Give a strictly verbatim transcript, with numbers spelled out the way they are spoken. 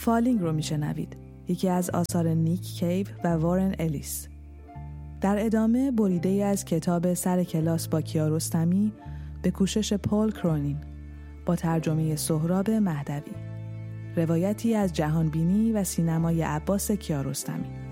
فالینگ رو میشنوید، یکی از آثار نیک کیو و وارن الیس. در ادامه بریده ای از کتاب سر کلاس با کیارستمی به کوشش پول کرونین با ترجمه سهراب مهدوی، روایتی از جهانبینی و سینمای عباس کیارستمی.